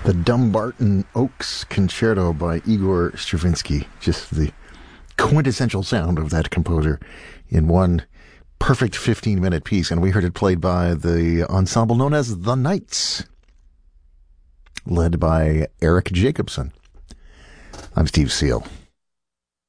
The Dumbarton Oaks Concerto by Igor Stravinsky. Just the quintessential sound of that composer in one perfect 15-minute piece. And we heard it played by the ensemble known as The Knights, led by Eric Jacobson. I'm Steve Seal.